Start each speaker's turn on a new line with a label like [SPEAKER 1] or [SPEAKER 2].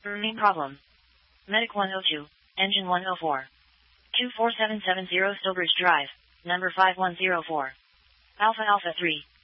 [SPEAKER 1] Main problem. Medic 102, Engine 104. 24770 Stillbridge Drive, number 5104. Alpha Alpha 3.